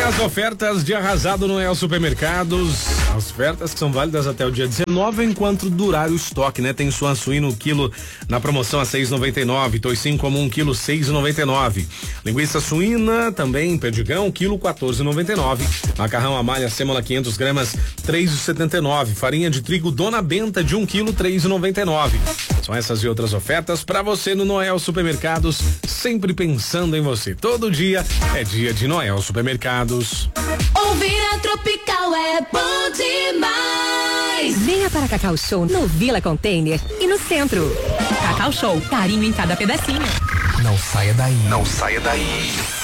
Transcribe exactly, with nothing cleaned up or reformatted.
As ofertas de arrasado no El Supermercados. As ofertas que são válidas até o dia dezenove, enquanto durar o estoque, né? Tem suan suíno quilo na promoção a seis e noventa e nove, toicinho comum quilo seis e noventa e nove. Linguiça suína também, perdigão, quilo quatorze e noventa e nove. Macarrão à malha sêmola quinhentos gramas, três e setenta e nove. Farinha de trigo Dona Benta de um quilo, três e noventa e nove. São essas e outras ofertas para você no Noel Supermercados, sempre pensando em você. Todo dia é dia de Noel Supermercados. Ouvir a Tropical é bom demais. Venha para Cacau Show no Vila Container e no centro. Cacau Show, carinho em cada pedacinho. Não saia daí. Não saia daí.